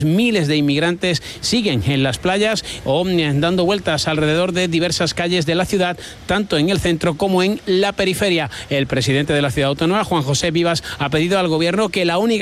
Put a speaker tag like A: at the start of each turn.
A: Miles de inmigrantes siguen en las playas o dando vueltas alrededor de diversas calles de la ciudad, tanto en el centro como en la periferia. El presidente de la ciudad autónoma, Juan José Vivas, ha pedido al gobierno que la única